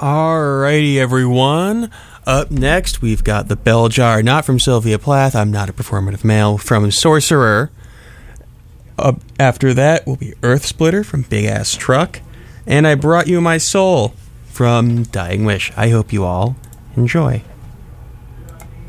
Alrighty, everyone. Up next, we've got the Bell Jar, not from Sylvia Plath. I'm not a performative male. From Sorcerer. Up after that will be Earth Splitter from Big Ass Truck. And I Brought You My Soul from Dying Wish. I hope you all enjoy.